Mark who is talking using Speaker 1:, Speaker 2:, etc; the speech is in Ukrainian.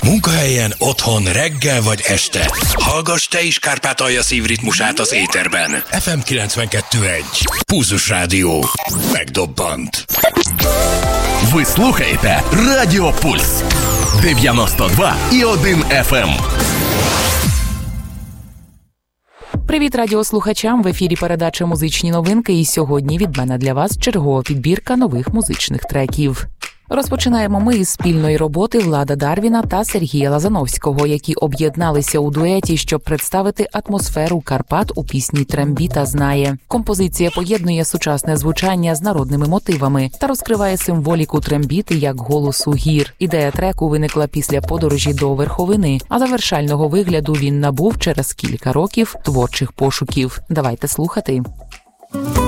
Speaker 1: Munkahelyen, otthon, reggel vagy este. Hallgass te is Kárpátalja szívritmusát az éterben. FM 92.1. Pulzus Rádió. Megdobbant.
Speaker 2: Ви слухаєте Радіо Пульс 92,1 FM.
Speaker 3: Привіт радіослухачам! В ефірі передача «Музичні новинки» і сьогодні від мене для вас чергова підбірка нових музичних треків. Розпочинаємо ми із спільної роботи Влада Дарвіна та Сергія Лазановського, які об'єдналися у дуеті, щоб представити атмосферу Карпат у пісні «Трембіта знає». Композиція поєднує сучасне звучання з народними мотивами та розкриває символіку трембіти як голосу гір. Ідея треку виникла після подорожі до верховини, а завершального вигляду він набув через кілька років творчих пошуків. Давайте слухати.